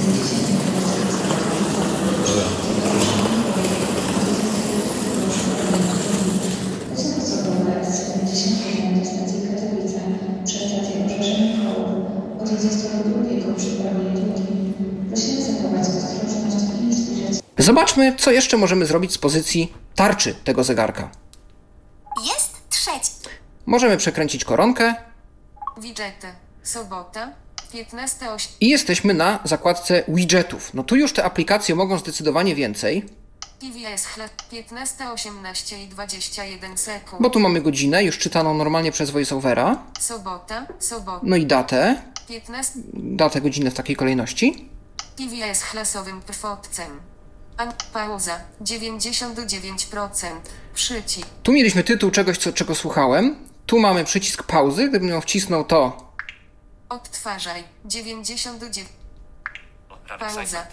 Zobaczmy, co jeszcze możemy zrobić z pozycji tarczy tego zegarka. Jest trzeci. Możemy przekręcić koronkę. Widgety. Sobota. 15:08. I jesteśmy na zakładce widgetów. No tu już te aplikacje mogą zdecydowanie więcej. PVS 15:18 i 21 sekund. Bo tu mamy godzinę, już czytaną normalnie przez VoiceOvera. Sobota. No i datę. 15. Datę, godzinę w takiej kolejności. PVS klasowym perfokcem. Pauza. 99%. Przycisk. Tu mieliśmy tytuł czegoś, czego słuchałem. Tu mamy przycisk pauzy. Gdybym ją wcisnął, to... Odtwarzaj. 99. Pauza.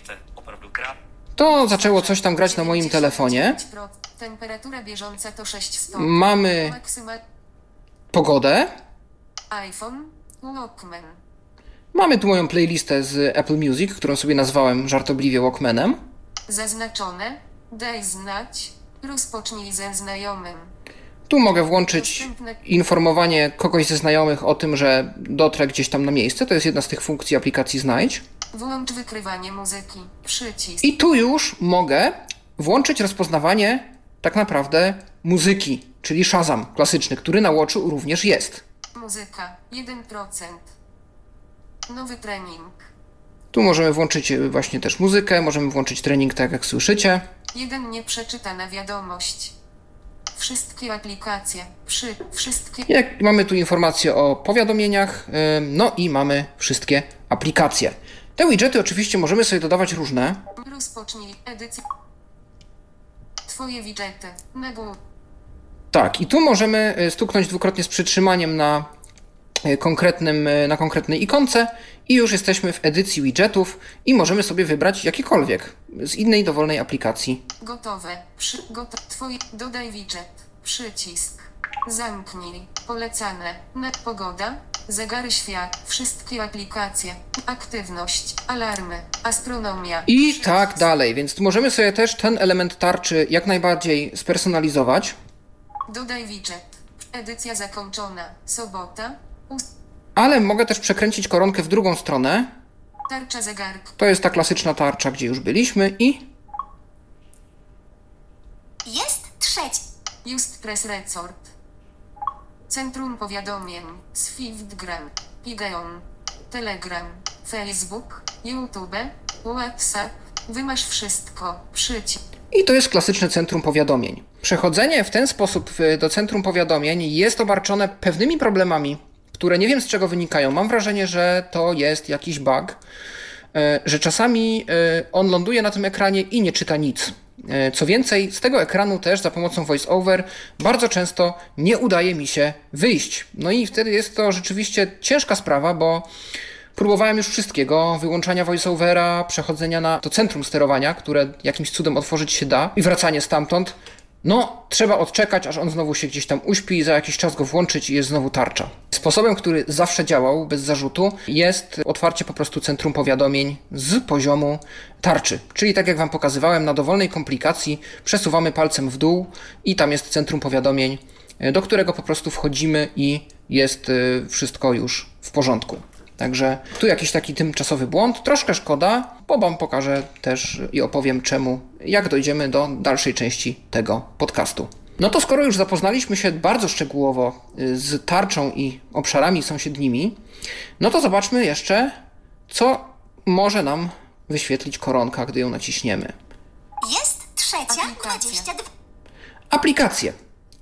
To zaczęło coś tam grać na moim telefonie. Temperatura bieżąca to 6 stopni. Mamy pogodę. iPhone. Walkman. Mamy tu moją playlistę z Apple Music, którą sobie nazwałem żartobliwie Walkmanem. Zaznaczone. Daj znać. Rozpocznij ze znajomym. Tu mogę włączyć informowanie kogoś ze znajomych o tym, że dotrę gdzieś tam na miejsce. To jest jedna z tych funkcji aplikacji Znajdź. Włącz wykrywanie muzyki. Przycisk. I tu już mogę włączyć rozpoznawanie tak naprawdę muzyki, czyli Shazam klasyczny, który na Watchu również jest. Muzyka. 1%. Nowy trening. Tu możemy włączyć właśnie też muzykę, możemy włączyć trening, tak jak słyszycie. 1 nieprzeczytana wiadomość. Wszystkie aplikacje. Wszystkie. Jak mamy tu informacje o powiadomieniach, no i mamy wszystkie aplikacje. Te widgety oczywiście możemy sobie dodawać różne. Rozpocznij edycję. Twoje widgety. Na górę. Tak, i tu możemy stuknąć dwukrotnie z przytrzymaniem na konkretnej ikonce i już jesteśmy w edycji widgetów i możemy sobie wybrać jakiekolwiek z innej dowolnej aplikacji. Gotowe. Twoje. Dodaj widget. Przycisk. Zamknij. Polecane. Pogoda. Zegary świat. Wszystkie aplikacje. Aktywność. Alarmy. Astronomia. I Przycisk. tak dalej, więc tu możemy sobie też ten element tarczy jak najbardziej spersonalizować. Dodaj widget. Edycja zakończona. Sobota. Ale mogę też przekręcić koronkę w drugą stronę. Tarcza zegarka. To jest ta klasyczna tarcza, gdzie już byliśmy i... Jest trzeci. Just Press Resort. Centrum powiadomień. Swiftgram. Pigeon. Telegram. Facebook. YouTube. WhatsApp. Wymasz wszystko. Przycisk. I to jest klasyczne centrum powiadomień. Przechodzenie w ten sposób do centrum powiadomień jest obarczone pewnymi problemami, które nie wiem z czego wynikają. Mam wrażenie, że to jest jakiś bug, że czasami on ląduje na tym ekranie i nie czyta nic. Co więcej, z tego ekranu też za pomocą VoiceOver bardzo często nie udaje mi się wyjść. No i wtedy jest to rzeczywiście ciężka sprawa, bo próbowałem już wszystkiego, wyłączania VoiceOvera, przechodzenia na to centrum sterowania, które jakimś cudem otworzyć się da i wracanie stamtąd. No, trzeba odczekać, aż on znowu się gdzieś tam uśpi i za jakiś czas go włączyć i jest znowu tarcza. Sposobem, który zawsze działał bez zarzutu, jest otwarcie po prostu centrum powiadomień z poziomu tarczy. Czyli tak jak Wam pokazywałem, na dowolnej komplikacji przesuwamy palcem w dół i tam jest centrum powiadomień, do którego po prostu wchodzimy i jest wszystko już w porządku. Także tu jakiś taki tymczasowy błąd, troszkę szkoda, bo Wam pokażę też i opowiem czemu, jak dojdziemy do dalszej części tego podcastu. No to skoro już zapoznaliśmy się bardzo szczegółowo z tarczą i obszarami sąsiednimi, no to zobaczmy jeszcze, co może nam wyświetlić koronka, gdy ją naciśniemy. Jest trzecia. 22. Aplikacje.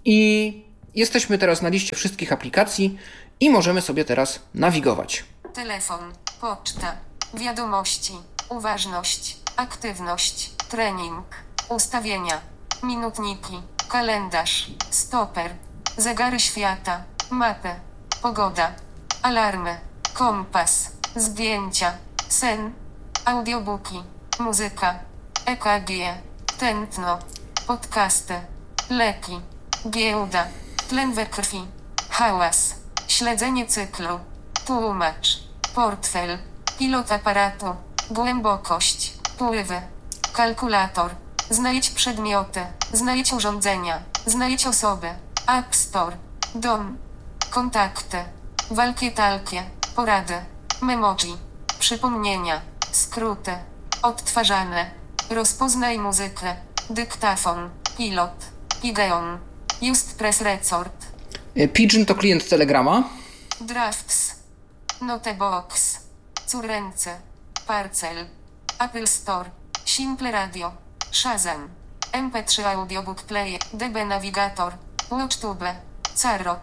I jesteśmy teraz na liście wszystkich aplikacji i możemy sobie teraz nawigować. Telefon. Poczta. Wiadomości. Uważność. Aktywność. Trening. Ustawienia. Minutniki. Kalendarz. Stoper. Zegary świata. Mapę. Pogoda. Alarmy. Kompas. Zdjęcia. Sen. Audiobooki. Muzyka. EKG. Tętno. Podcasty. Leki. Giełda. Tlen we krwi. Hałas. Śledzenie cyklu. Tłumacz. Portfel. Pilot aparatu. Głębokość. Pływy. Kalkulator. Znajdź przedmioty. Znajdź urządzenia. Znajdź osoby. App Store. Dom. Kontakty. Walkie-talkie. Porady. Memoji. Przypomnienia. Skróty. Odtwarzane. Rozpoznaj muzykę. Dyktafon. Pilot. Pigeon. Just Press Resort. Pigeon to klient Telegrama. Drafts. Notebox. Currence. Parcel. Apple Store. Simple Radio. Shazam. MP3 Audiobook Player. DB Navigator. WatchTube. Carrot.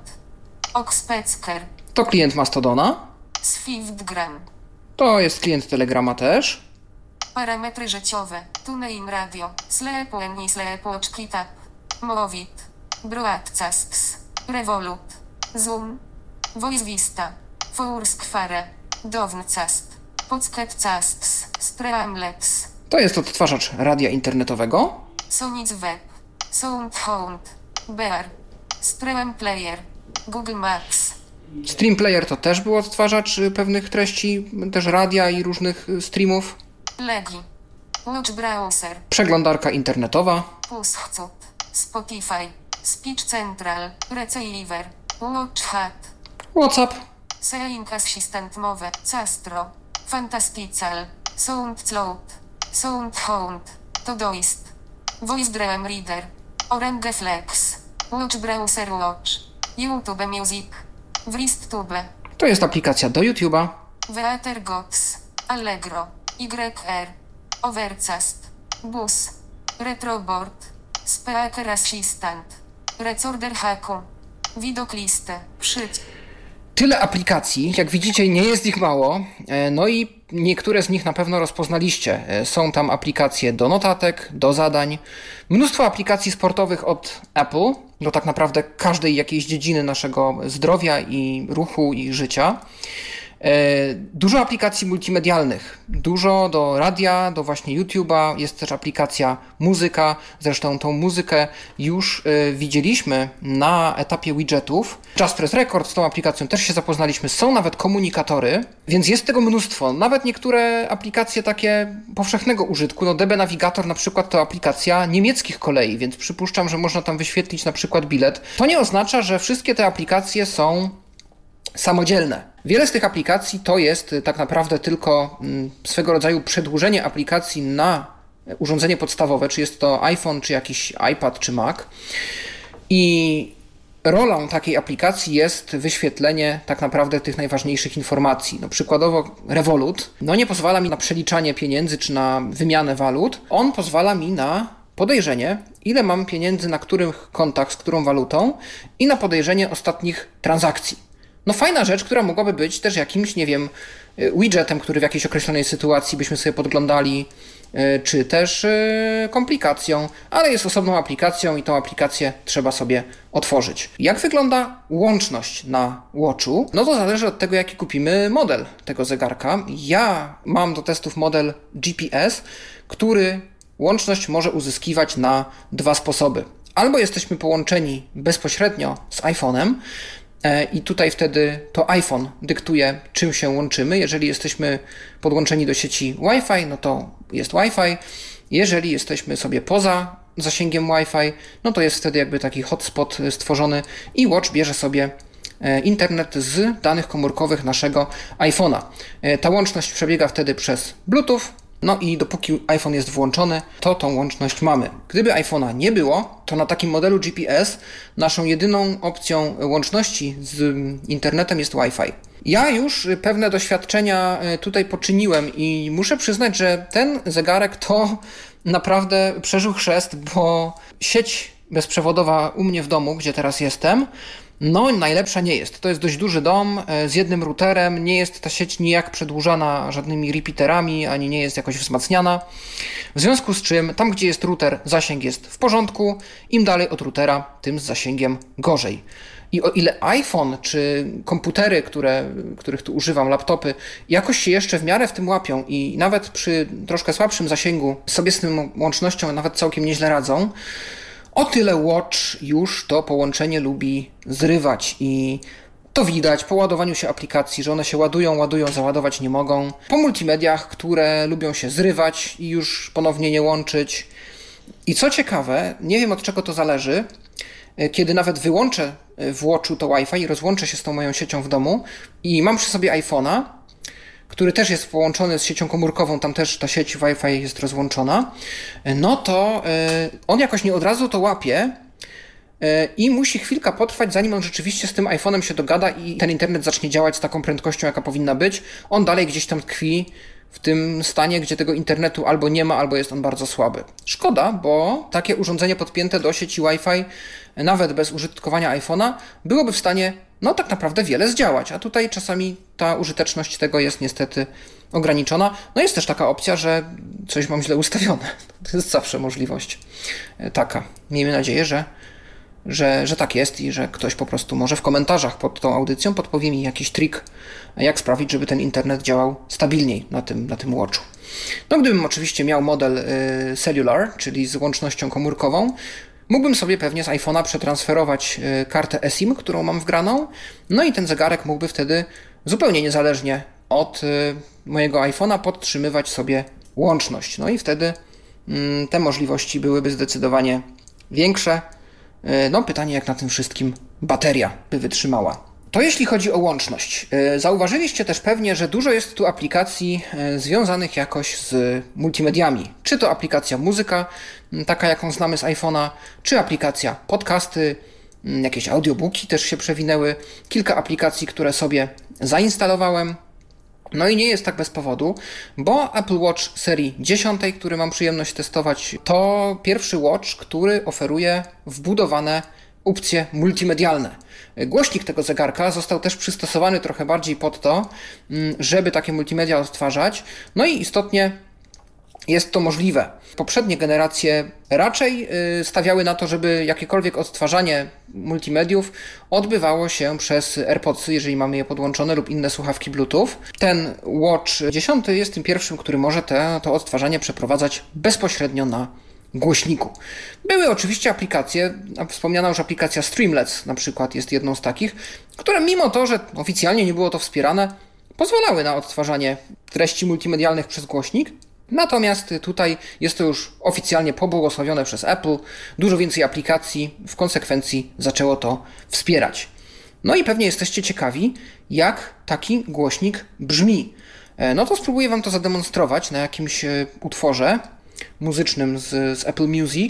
Oxpecker. To klient Mastodona. Swiftgram. To jest klient Telegrama też. Parametry życiowe. TuneIn Radio. Sleep Any Sleep Watch Kitab. Movit. Broadcasts. Revolut. Zoom. Voice Vista. Foursquare. Downcast. Podcastcasts. Streamlabs. To jest odtwarzacz radia internetowego. Sonic Web. Soundhound. Bear. Stream Player. Google Maps. Stream Player to też był odtwarzacz pewnych treści, też radia i różnych streamów. Legi. Watch Browser. Przeglądarka internetowa. Pushcut. Spotify. Speech Central. Receiver. Watch Hat. WhatsApp. Saying Assistant Move. Castro. Fantastical. Soundcloud. Soundhound. Todoist. Voice Dream Reader. Orange Flex. Watch Browser Watch. YouTube Music. WristTube. To jest aplikacja do YouTube'a. Weathergods. Allegro. YR. Overcast. Bus. Retroboard. Speaker Assistant. Recorder Haku. Widoklisty. Przycisk. Tyle aplikacji, jak widzicie, nie jest ich mało, no i niektóre z nich na pewno rozpoznaliście. Są tam aplikacje do notatek, do zadań, mnóstwo aplikacji sportowych od Apple, do tak naprawdę każdej jakiejś dziedziny naszego zdrowia i ruchu i życia. Dużo aplikacji multimedialnych, dużo do radia, do właśnie YouTube'a, jest też aplikacja muzyka, zresztą tą muzykę już widzieliśmy na etapie widgetów. Just Press Record, z tą aplikacją też się zapoznaliśmy, są nawet komunikatory, więc jest tego mnóstwo, nawet niektóre aplikacje takie powszechnego użytku, no DB Navigator na przykład to aplikacja niemieckich kolei, więc przypuszczam, że można tam wyświetlić na przykład bilet. To nie oznacza, że wszystkie te aplikacje są samodzielne. Wiele z tych aplikacji to jest tak naprawdę tylko swego rodzaju przedłużenie aplikacji na urządzenie podstawowe, czy jest to iPhone, czy jakiś iPad, czy Mac. I rolą takiej aplikacji jest wyświetlenie tak naprawdę tych najważniejszych informacji. No, przykładowo Revolut nie pozwala mi na przeliczanie pieniędzy, czy na wymianę walut. On pozwala mi na podejrzenie, ile mam pieniędzy na których kontach, z którą walutą i na podejrzenie ostatnich transakcji. No fajna rzecz, która mogłaby być też jakimś, nie wiem, widgetem, który w jakiejś określonej sytuacji byśmy sobie podglądali, czy też komplikacją, ale jest osobną aplikacją i tą aplikację trzeba sobie otworzyć. Jak wygląda łączność na Watchu? No to zależy od tego, jaki kupimy model tego zegarka. Ja mam do testów model GPS, który łączność może uzyskiwać na dwa sposoby. Albo jesteśmy połączeni bezpośrednio z iPhone'em, i tutaj wtedy to iPhone dyktuje, czym się łączymy. Jeżeli jesteśmy podłączeni do sieci Wi-Fi, no to jest Wi-Fi. Jeżeli jesteśmy sobie poza zasięgiem Wi-Fi, no to jest wtedy jakby taki hotspot stworzony i Watch bierze sobie internet z danych komórkowych naszego iPhone'a. Ta łączność przebiega wtedy przez Bluetooth. No i dopóki iPhone jest włączony, to tą łączność mamy. Gdyby iPhone'a nie było, to na takim modelu GPS naszą jedyną opcją łączności z internetem jest Wi-Fi. Ja już pewne doświadczenia tutaj poczyniłem i muszę przyznać, że ten zegarek to naprawdę przeżył chrzest, bo sieć bezprzewodowa u mnie w domu, gdzie teraz jestem, no najlepsza nie jest. To jest dość duży dom z jednym routerem, nie jest ta sieć nijak przedłużana żadnymi repeaterami, ani nie jest jakoś wzmacniana. W związku z czym tam, gdzie jest router, zasięg jest w porządku, im dalej od routera, tym z zasięgiem gorzej. I o ile iPhone czy komputery, których tu używam, laptopy, jakoś się jeszcze w miarę w tym łapią i nawet przy troszkę słabszym zasięgu sobie z tą łącznością nawet całkiem nieźle radzą, o tyle Watch już to połączenie lubi zrywać i To widać po ładowaniu się aplikacji, że one się ładują, załadować nie mogą. Po multimediach, które lubią się zrywać i już ponownie nie łączyć. I co ciekawe, nie wiem od czego to zależy, kiedy nawet wyłączę w Watchu to Wi-Fi i rozłączę się z tą moją siecią w domu i mam przy sobie iPhone'a, który też jest połączony z siecią komórkową, tam też ta sieć Wi-Fi jest rozłączona, no to on jakoś nie od razu to łapie i musi chwilkę potrwać, zanim on rzeczywiście z tym iPhone'em się dogada i ten internet zacznie działać z taką prędkością, jaka powinna być. On dalej gdzieś tam tkwi w tym stanie, gdzie tego internetu albo nie ma, albo jest on bardzo słaby. Szkoda, bo takie urządzenie podpięte do sieci Wi-Fi, nawet bez użytkowania iPhone'a, byłoby w stanie, no tak naprawdę wiele zdziałać, a tutaj czasami ta użyteczność tego jest niestety ograniczona. No jest też taka opcja, że coś mam źle ustawione. To jest zawsze możliwość taka. Miejmy nadzieję, że tak jest i że ktoś po prostu może w komentarzach pod tą audycją podpowie mi jakiś trik, jak sprawić, żeby ten internet działał stabilniej na tym Watchu. No gdybym oczywiście miał model cellular, czyli z łącznością komórkową, mógłbym sobie pewnie z iPhone'a przetransferować kartę eSIM, którą mam wgraną, no i ten zegarek mógłby wtedy zupełnie niezależnie od mojego iPhone'a podtrzymywać sobie łączność. No i wtedy te możliwości byłyby zdecydowanie większe. No pytanie, jak na tym wszystkim bateria by wytrzymała. To jeśli chodzi o łączność. Zauważyliście też pewnie, że dużo jest tu aplikacji związanych jakoś z multimediami. Czy to aplikacja muzyka, taka jaką znamy z iPhone'a, czy aplikacja podcasty, jakieś audiobooki też się przewinęły, kilka aplikacji, które sobie zainstalowałem. No i nie jest tak bez powodu, bo Apple Watch serii 10, który mam przyjemność testować, to pierwszy watch, który oferuje wbudowane opcje multimedialne. Głośnik tego zegarka został też przystosowany trochę bardziej pod to, żeby takie multimedia odtwarzać. No i istotnie jest to możliwe. Poprzednie generacje raczej stawiały na to, żeby jakiekolwiek odtwarzanie multimediów odbywało się przez AirPodsy, jeżeli mamy je podłączone, lub inne słuchawki Bluetooth. Ten Watch 10 jest tym pierwszym, który może to odtwarzanie przeprowadzać bezpośrednio na głośniku. Były oczywiście aplikacje, wspomniana już aplikacja Streamlets na przykład jest jedną z takich, które mimo to, że oficjalnie nie było to wspierane, pozwalały na odtwarzanie treści multimedialnych przez głośnik. Natomiast tutaj jest to już oficjalnie pobłogosławione przez Apple. Dużo więcej aplikacji w konsekwencji zaczęło to wspierać. No i pewnie jesteście ciekawi, jak taki głośnik brzmi. No to spróbuję Wam to zademonstrować na jakimś utworze muzycznym z Apple Music.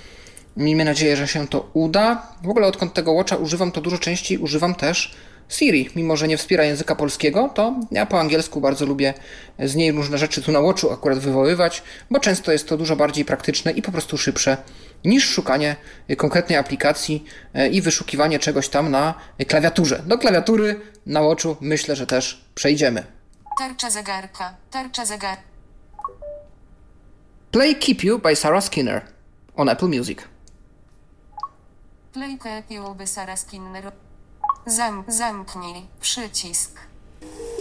Miejmy nadzieję, że się to uda. W ogóle odkąd tego Watcha używam, to dużo częściej używam też Siri. Mimo że nie wspiera języka polskiego, to ja po angielsku bardzo lubię z niej różne rzeczy tu na Watchu akurat wywoływać, bo często jest to dużo bardziej praktyczne i po prostu szybsze niż szukanie konkretnej aplikacji i wyszukiwanie czegoś tam na klawiaturze. Do klawiatury na Watchu myślę, że też przejdziemy. Tarcza zegarka. Play Keep You by Sarah Skinner on Apple Music. Play Keep You by Sarah Skinner. Zamknij przycisk.